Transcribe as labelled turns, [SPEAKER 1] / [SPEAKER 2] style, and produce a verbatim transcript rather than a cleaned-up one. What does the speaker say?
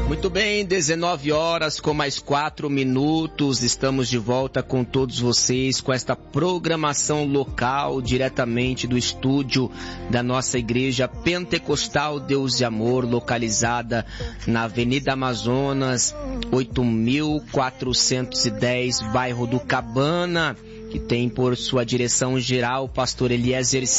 [SPEAKER 1] Muito bem, dezenove horas com mais quatro minutos, estamos de volta com todos vocês com esta programação local diretamente do estúdio da nossa Igreja Pentecostal Deus de Amor, localizada na Avenida Amazonas, oito mil quatrocentos e dez, bairro do Cabana, que tem por sua direção geral o pastor Eliezer